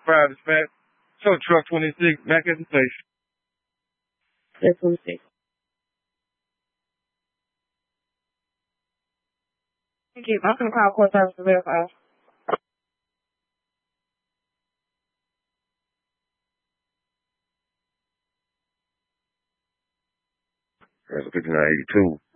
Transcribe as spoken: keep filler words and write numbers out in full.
five dispatch. Show truck twenty-six back at the station. That's twenty-six. Thank you. I'm going to call court service to verify. That's fifty-nine eighty-two.